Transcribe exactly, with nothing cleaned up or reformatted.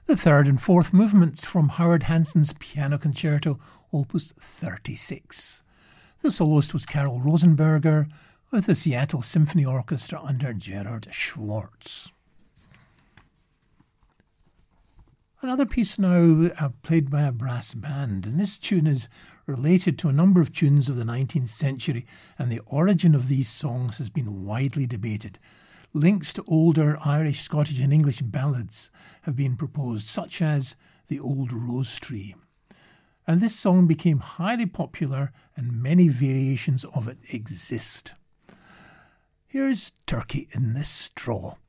The third and fourth movements from Howard Hanson's Piano Concerto, Opus thirty-six. The soloist was Carol Rosenberger, with the Seattle Symphony Orchestra under Gerhard Schwartz. Another piece now uh, played by a brass band, and this tune is related to a number of tunes of the nineteenth century, and the origin of these songs has been widely debated. Links to older Irish, Scottish and English ballads have been proposed, such as The Old Rose Tree. And this song became highly popular and many variations of it exist. Here's Turkey in the Straw.